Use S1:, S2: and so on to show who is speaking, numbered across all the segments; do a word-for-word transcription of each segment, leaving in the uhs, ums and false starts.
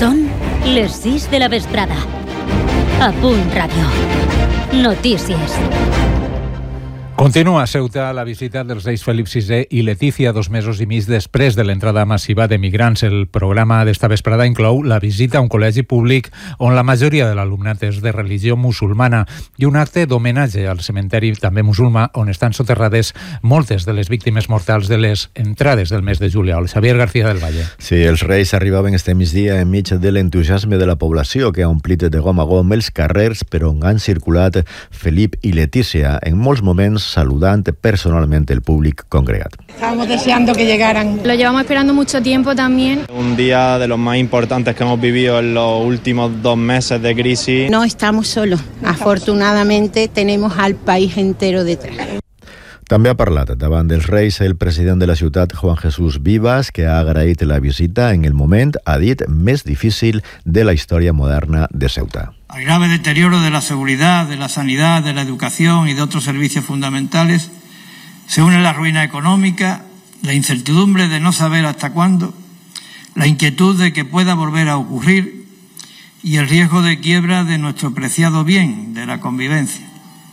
S1: Són les sis de la vesprada. A Punt Ràdio. Notícies.
S2: Continua a Ceuta la visita dels reis Felip sisè i Letícia dos mesos i mig després de l'entrada massiva de migrants. El programa d'esta vesprada inclou la visita a un col·legi públic on la majoria de l'alumnat és de religió musulmana i un acte d'homenatge al cementeri també musulmà on estan soterrades moltes de les víctimes mortals de les entrades del mes de juliol. Xavier García del Valle.
S3: Sí, els reis arribaven este migdia enmig de l'entusiasme de la població que ha omplit de gom a gom els carrers per on han circulat Felip i Letícia, en molts moments saludant personalmente el público congregado.
S4: Estábamos deseando que llegaran.
S5: Lo llevamos esperando mucho tiempo también.
S6: Un día de los más importantes que hemos vivido en los últimos dos meses de crisis.
S7: No estamos solos. Afortunadamente tenemos al país entero detrás.
S3: També ha parlat davant dels reis el president de la ciutat, Juan Jesús Vivas, que ha agraït la visita en el moment, ha dit, més difícil de la història moderna de Ceuta.
S8: Al grave deterioro de la seguridad, de la sanidad, de la educación y de otros servicios fundamentales, se une la ruina económica, la incertidumbre de no saber hasta cuándo, la inquietud de que pueda volver a ocurrir y el riesgo de quiebra de nuestro preciado bien, de la convivencia.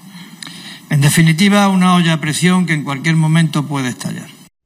S8: En definitiva, una olla a presión que en cualquier momento puede estallar.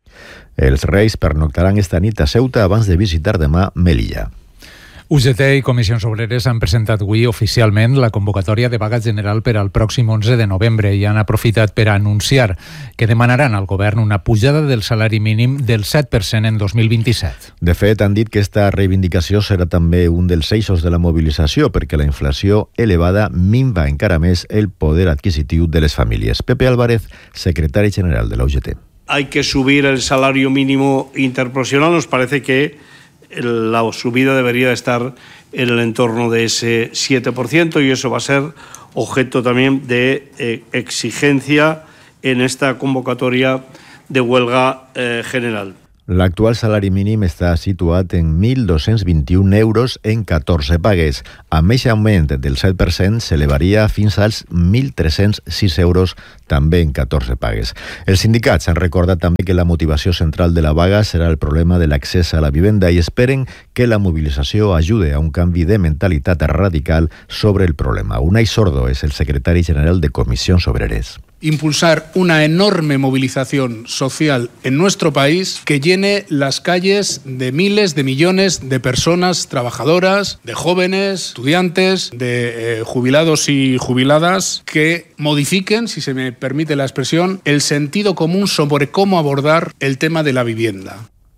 S3: Els reis pernoctaran esta nit a Ceuta abans de visitar demà Melilla.
S2: U G T i Comissions Obreres han presentat avui oficialment la convocatòria de vaga general per al pròxim onze de novembre i han aprofitat per a anunciar que demanaran al govern una pujada del salari mínim del set per cent en dos mil vint-i-set.
S3: De fet, han dit que esta reivindicació serà també un dels eixos de la mobilització perquè la inflació elevada minva encara més el poder adquisitiu de les famílies. Pepe Álvarez, secretari general de la U G T.
S9: Hay que subir el salario mínimo interprofesional. Nos parece que la subida debería estar en el entorno de ese siete por ciento y eso va a ser objeto también de eh, exigencia en esta convocatoria de huelga eh, general.
S3: L'actual salari mínim està situat en mil dos-cents vint-i-un euros en catorze pagues. Amb aquest augment del set per cent s'elevaria fins als mil tres-cents sis euros també en catorze pagues. Els sindicats han recordat també que la motivació central de la vaga serà el problema de l'accés a la vivenda i esperen que la mobilització ajude a un canvi de mentalitat radical sobre el problema. Unai Sordo és el secretari general de Comissions Obreres.
S10: Impulsar una enorme movilización social en nuestro país que llene las calles de miles de millones de personas trabajadoras, de jóvenes, estudiantes, de eh, jubilados y jubiladas, que modifiquen, si se me permite la expresión, el sentido común sobre cómo abordar el tema de la vivienda.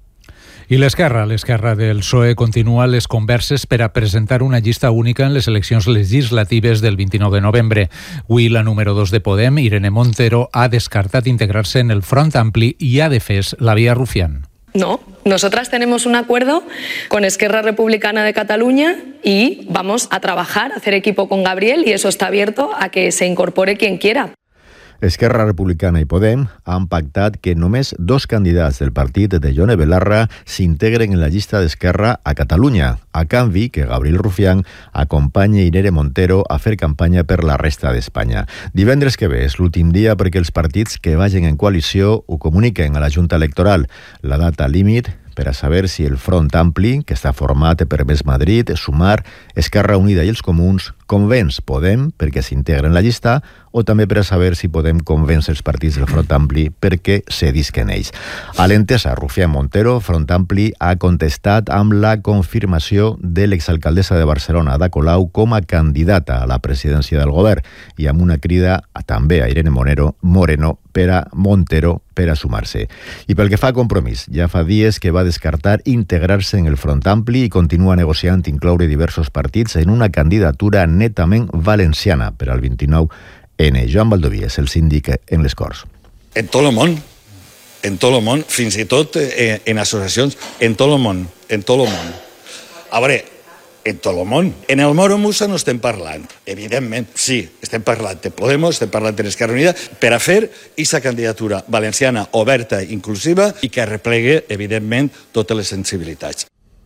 S2: I l'Esquerra, l'Esquerra del P S O E continua les converses per a presentar una llista única en les eleccions legislatives del vint-i-nou de novembre. Avui la número dos de Podem, Irene Montero, ha descartat integrar-se en el Front Ampli i ha defès la via Rufián.
S11: No, nosotras tenemos un acuerdo con Esquerra Republicana de Cataluña y vamos a trabajar, a hacer equipo con Gabriel y eso está abierto a que se incorpore quien quiera.
S3: Esquerra Republicana i Podem han pactat que només dos candidats del partit de Ione Belarra s'integren en la llista d'Esquerra a Catalunya, a canvi que Gabriel Rufián acompanyi Irene Montero a fer campanya per la resta d'Espanya. Divendres que ve és l'últim dia perquè els partits que vagin en coalició ho comuniquen a la Junta Electoral. La data límit per a saber si el Front Ampli, que està format per Més Madrid, Sumar, Esquerra Unida i els Comuns, convenç Podem perquè s'integren en la llista o també per a saber si Podem convèncer els partits del Front Ampli perquè cedisquen ells. A l'entesa, Rufián Montero, Front Ampli, ha contestat amb la confirmació de l'exalcaldessa de Barcelona, Ada Colau, com a candidata a la presidència del govern i amb una crida a, també a Irene Moreno, Moreno per a Montero per a sumar-se. I pel que fa a Compromís, ja fa dies que va descartar integrar-se en el Front Ampli i continua negociant incloure diversos partits en una candidatura netament valenciana per al vint-i-nou ene. Joan Baldoví és el síndic en les Corts.
S12: En tot el món, en tot el món, fins i tot en, en associacions, en tot el món, en tot el món. A veure, en tot el món. En el Moro Musa no estem parlant. Evidentment, sí, estem parlant de Podemos, estem parlant de l'Esquerra Unida, per a fer aquesta candidatura valenciana oberta, inclusiva i que arreplegue, evidentment, totes les sensibilitats.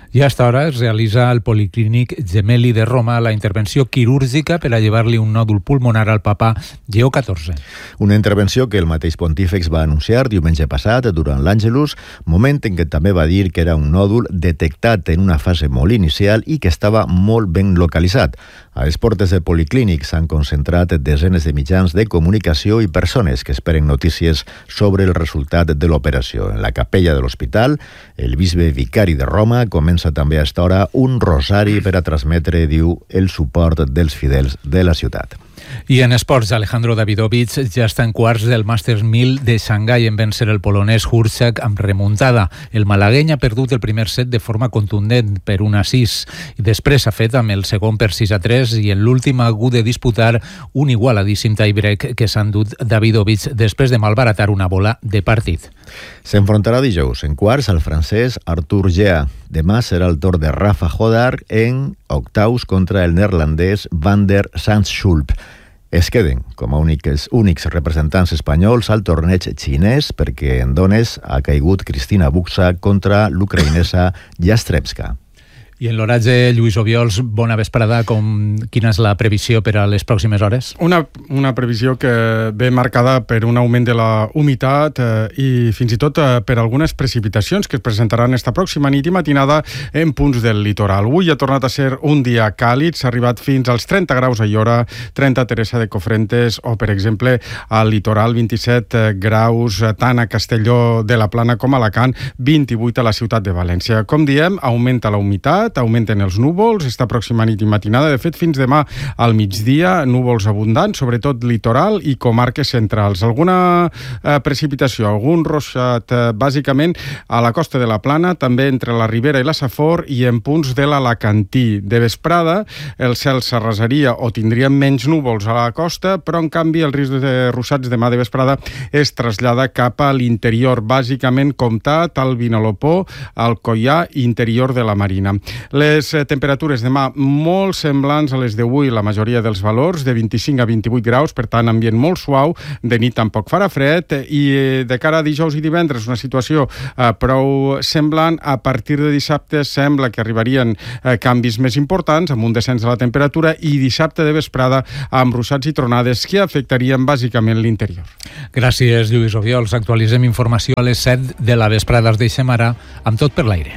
S2: I a esta hora es realitza al Policlínic Gemelli de Roma la intervenció quirúrgica per a llevar-li un nòdul pulmonar al papa Lleó catorze.
S3: Una intervenció que el mateix pontífex va anunciar diumenge passat durant l'Àngelus, moment en què també va dir que era un nòdul detectat en una fase molt inicial i que estava molt ben localitzat. A les portes del Policlínic s'han concentrat desenes de mitjans de comunicació i persones que esperen notícies sobre el resultat de l'operació. En la capella de l'hospital, el bisbe vicari de Roma comença també a esta hora un rosari per a transmetre, diu, el suport dels fidels de la ciutat.
S2: I en esports, Alejandro Davidovich ja està en quarts del Masters mil de Xangai en vèncer el polonès Hurczak amb remuntada. El malagueny ha perdut el primer set de forma contundent per un a sis i després ha fet amb el segon per sis a tres i en l'últim ha hagut de disputar un igualadíssim tie-break que s'ha endut Davidovich després de malbaratar una bola de partit.
S3: S'enfrontarà dijous en quarts al francès Arthur Gea. Demà serà el torn de Rafa Hodar en octaus contra el neerlandès Van der Zandschulp. Es queden com a únics, únics representants espanyols al torneig xinès perquè en dones ha caigut Cristina Buxa contra l'ucraïnesa Jastrzębska.
S2: I en l'oratge, Lluís Obiols, bona vesprada. Com, quina és la previsió per a les pròximes hores?
S13: Una, una previsió que ve marcada per un augment de la humitat eh, i fins i tot eh, per algunes precipitacions que es presentaran esta pròxima nit i matinada en punts del litoral. Avui ha tornat a ser un dia càlid, s'ha arribat fins als trenta graus a Iora, trenta a Teresa de Cofrentes o, per exemple, al litoral vint-i-set graus tant a Castelló de la Plana com a Alacant, vint-i-vuit a la ciutat de València. Com diem, augmenta la humitat, augmenten els núvols esta pròxima nit i matinada. De fet, fins demà al migdia, núvols abundants, sobretot litoral i comarques centrals. Alguna eh, precipitació, algun ruixat, eh, bàsicament a la costa de la Plana, també entre la Ribera i la Safor i en punts de l'Alacantí. De vesprada, el cel s'arrasaria o tindríem menys núvols a la costa, però en canvi el risc de ruixats demà de vesprada es trasllada cap a l'interior, bàsicament Comtat, al Vinalopó, al Coià i interior de la Marina. Les temperatures demà molt semblants a les d'avui, la majoria dels valors, de vint-i-cinc a vint-i-vuit graus, per tant, ambient molt suau, de nit tampoc farà fred, i de cara a dijous i divendres, una situació eh, prou semblant. A partir de dissabte sembla que arribarien eh, canvis més importants, amb un descens de la temperatura, i dissabte de vesprada amb ruixats i tronades que afectarien bàsicament l'interior.
S2: Gràcies, Lluís Obiols. Actualitzem informació a les set de la vesprada. Es deixem ara amb Tot per l'aire.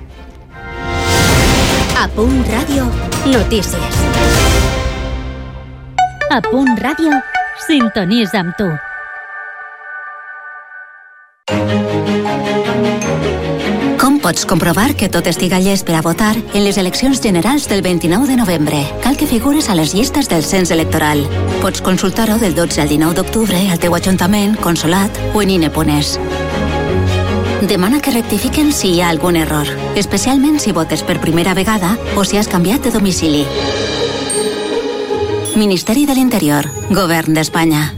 S14: A Punt Ràdio, notícies.
S1: A Punt Ràdio, sintonitza amb tu.
S14: Com pots comprovar que tot estiga llest per a votar en les eleccions generals del vint-i-nou de novembre? Cal que figures a les llistes del cens electoral. Pots consultar-ho del dotze al dinou d'octubre al teu ajuntament, consolat o en I N E punt es. Demana que rectifiquen si hi ha algun error, especialment si votes per primera vegada o si has canviat de domicili. Ministeri de l'Interior, Govern d'Espanya.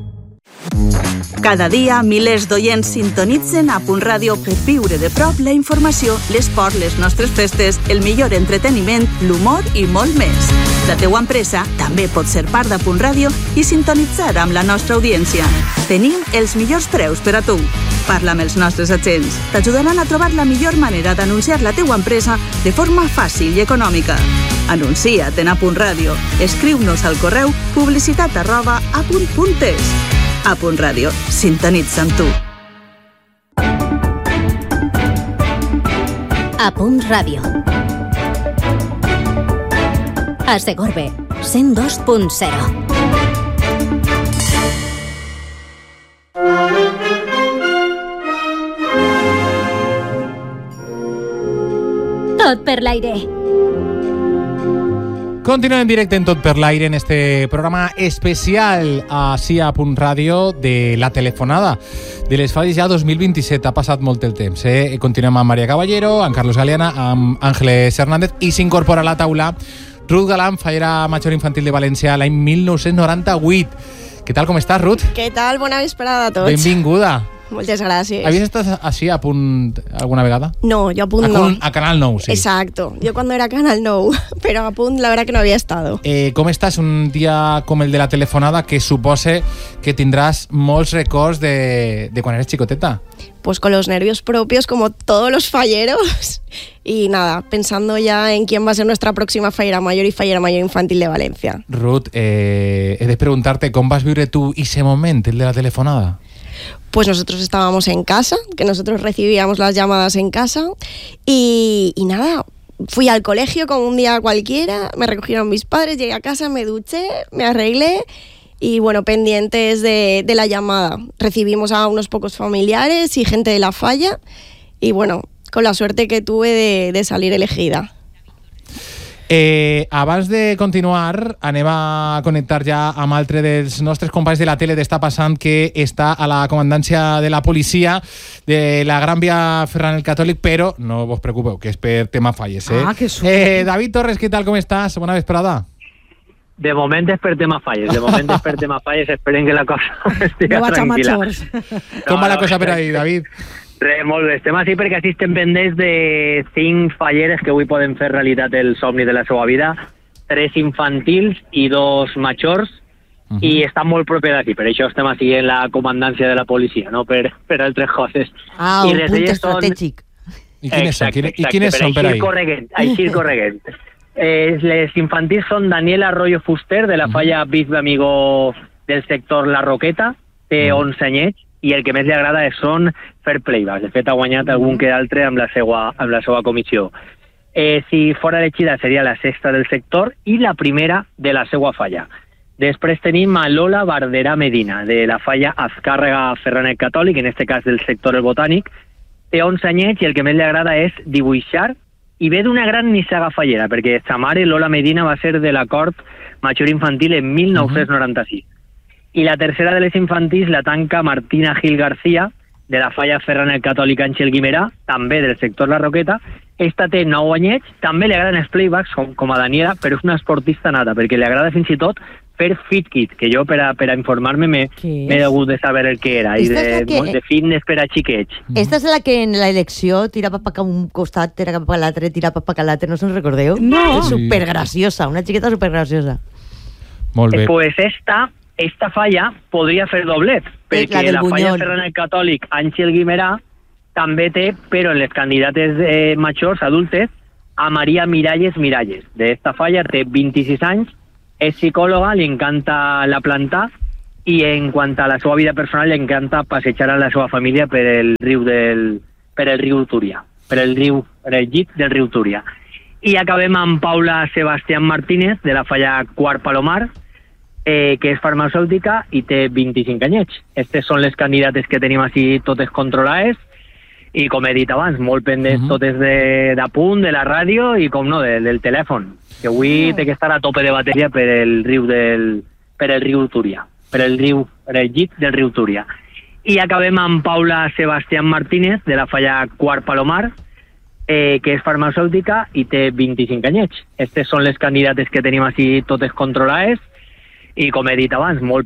S15: Cada dia, milers d'oients sintonitzen a Punt Ràdio per viure de prop la informació, l'esport, les nostres festes, el millor entreteniment, l'humor i molt més. La teua empresa també pot ser part de Punt Ràdio i sintonitzar amb la nostra audiència. Tenim els millors preus per a tu. Parla amb els nostres agents. T'ajudaran a trobar la millor manera d'anunciar la teua empresa de forma fàcil i econòmica. Anuncia't en A Punt Ràdio. Escriu-nos al correu publicitat arroba apunt punt es. A Punt Ràdio, sintonitza amb tu.
S14: A Punt Ràdio. A Segorbe, cent dos punt zero.
S1: Tot per l'aire.
S16: Continuem en directe en Tot per l'aire en este programa especial així a Punt Ràdio de la telefonada de les Falles ja dos mil vint-i-set. Ha passat molt el temps, eh? Continuem amb Maria Caballero, amb Carlos Galeana, amb Àngeles Hernández i s'incorpora a la taula Ruth Galán, fallera major infantil de València l'any mil nou-cents noranta-vuit. Què tal, com estàs, Ruth?
S17: Què tal? Bona vesprada a tots.
S16: Benvinguda.
S17: moltes gràcies.
S16: Havies estat així a Punt alguna vegada?
S17: No, yo a Punt
S16: a
S17: no.
S16: Punt, a Canal nou, sí.
S17: Exacto, yo cuando era Canal nou, pero a Punt la verdad que no había estado.
S16: Eh, com estàs un dia com el de la telefonada que supose que tindràs molts records de, de quan eres xicoteta?
S17: Pues con los nervios propios como todos los falleros y nada, pensando ya en quién va a ser nuestra próxima fallera mayor y fallera mayor infantil de Valencia.
S16: Ruth, eh, he de preguntarte com vas viure tu ese moment, el de la telefonada?
S17: Pues nosotros estábamos en casa, que nosotros recibíamos las llamadas en casa y, y nada, fui al colegio como un día cualquiera, me recogieron mis padres, llegué a casa, me duché, me arreglé y bueno, pendientes de, de la llamada. Recibimos a unos pocos familiares y gente de la falla y bueno, con la suerte que tuve de, de salir elegida.
S16: Eh, abans de continuar, anem a connectar ja amb altre dels nostres companys de la tele d'Està Passant, que està a la comandància de la policia de la Gran Via Ferran el Catòlic, però no vos preocupeu, que és per tema falles. Eh?
S18: Ah, que susto.
S16: Eh, David Torres, què tal, com estàs? Bona vesprada.
S18: De moment és per tema falles, de moment és per tema falles, esperen que la cosa estigui
S19: no
S18: tranquil·la.
S16: Com va la cosa per ahí, David?
S18: Re, molt bé, estem així perquè així estem pendents de cinc falleres que avui poden fer realitat el somni de la seva vida, tres infantils i dos majors, uh -huh. i estan molt propers d'ací, per això estem així en la comandància de la policia, no per, per altres coses.
S19: Ah,
S18: I
S19: un punt estratègic.
S16: I quines són,
S18: exacte,
S16: I quines són per ahí?
S18: Correguent, així correguent. Eh, les infantils són Daniel Arroyo Fuster, de la falla Bisbe Amigo del sector La Roqueta, té onze anyets, i el que més li agrada són fer playbacks. De fet, ha guanyat algun que d'altre amb la seva, amb la seva comissió. Eh, si fora elegida seria la sexta del sector i la primera de la seva falla. Després tenim a Lola Barderà Medina, de la falla Azcárraga Ferran el Catòlic, en este cas del sector El Botànic. Té onze anyets i el que més li agrada és dibuixar, i ve d'una gran nissaga fallera, perquè sa mare, Lola Medina, va ser de la Cort Major Infantil en mil nou-cents noranta-sis. I la tercera de les infantils la tanca Martina Gil García, de la falla Ferran el Catòlic Àngel Guimerà, també del sector La Roqueta. Esta té nou anyets, també li agraden els playbacks, com, com a Daniela, però és una esportista nata, perquè li agrada fins i tot fer fit kit, que jo per a, per a informar-me m'he hagut de saber el que era, i de, que... de fitness per a xiquets.
S19: Esta és la que en la elecció tirava cap a un costat, tira cap a l'altre, tira cap a l'altre, no se'n recordeu?
S18: No.
S19: És supergraciosa, una xiqueta supergraciosa.
S16: Molt bé.
S18: Eh, pues esta... Esta falla podria fer doblet, perquè la, la falla Ferran el Catòlic Àngel Guimerà també té, però en les candidates eh, majors, adultes, a Maria Miralles Miralles. D'esta falla té vint-i-sis anys, és psicòloga, li encanta la planta i en quant a la seva vida personal li encanta passejar a la seva família per el riu del per el riu Túria, per el riu, per el llit del riu Túria. I acabem amb Paula Sebastián Martínez, de la falla Quart Palomar, Eh, que és farmacèutica i té vint-i-cinc anyets. Aquestes són les candidates que tenim així totes controlades i, com he dit abans, molt pendents uh -huh. totes de, de punt, de la ràdio i, com no, de, del telèfon, que avui uh -huh. té que estar a tope de bateria per el riu del per el riu Túria, per el riu, per el llit del riu Túria. I acabem amb Paula Sebastián Martínez, de la falla Quart Palomar, eh, que és farmacèutica i té vint-i-cinc anyets. Aquestes són les candidates que tenim així totes controlades i, com he dit abans, molt